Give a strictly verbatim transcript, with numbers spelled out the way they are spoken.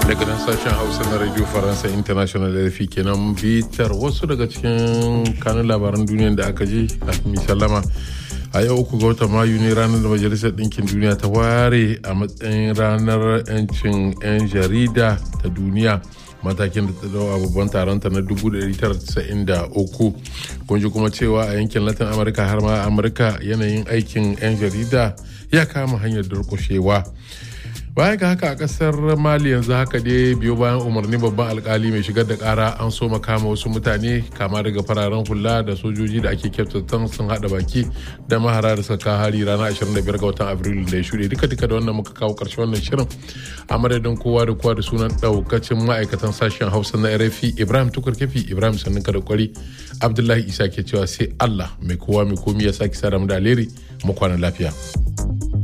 daga nan sashen hausa na radio faransa international R F I kenan bitar wasu daga cikin kanun labaran duniya da aka ji kafin sallama. A yau uku ga watan Mayu ne ranar da Majalisar Ɗinkin Duniya ta ware a matsayin ranar 'yancin 'yan jarida ta duniya, matakin da ta dawo a babban taronta na dubu ɗari tara casa'in da uku. Kun ji kuma cewa a yankin Latin Amurka har ma Amurka yanayin aikin 'yan jarida ya kama hanyar durƙushewa. Baya ga haka a kasar Mali yanzu haka dai biyo bayan umarni babban alkali mai shigar da kara an so makama wasu mutane kama daga fararen hula da sojoji da ake kyautatan sun hada baki da mahara da suka hari ranar ashirin da biyar ga watan Afrilu da ya shuɗe. Duka duka da wannan muka kawo ƙarshen wannan shirin a madadin kowa da kowa da sunan ɗaukacin ma'aikatan sashen Hausa na R F I. Ibrahim Tukur Kefi, Ibrahim sannin ka da kwari, Abdullahi Isa ke cewa sai Allah mai kowa mai komi ya sake sa da mu da alheri mu kwana lafiya.